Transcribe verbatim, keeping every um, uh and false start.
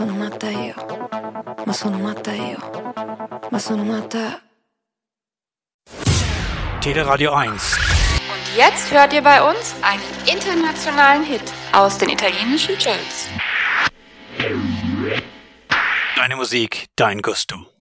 Sono matta io, ma sono matta io, ma sono matta. Teleradio eins. Und jetzt hört ihr bei uns einen internationalen Hit aus den italienischen Charts. Deine Musik, dein Gusto.